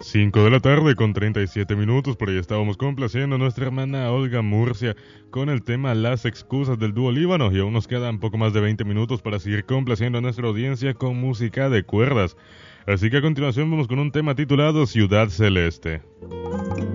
5 de la tarde con 37 minutos, por ahí estábamos complaciendo a nuestra hermana Olga Murcia con el tema Las excusas del dúo Líbano y aún nos quedan poco más de 20 minutos para seguir complaciendo a nuestra audiencia con música de cuerdas. Así que a continuación vamos con un tema titulado Ciudad Celeste.